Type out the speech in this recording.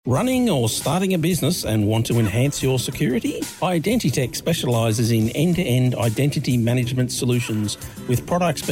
Running or starting a business and want to enhance your security? Identitech specialises in end-to-end identity management solutions with products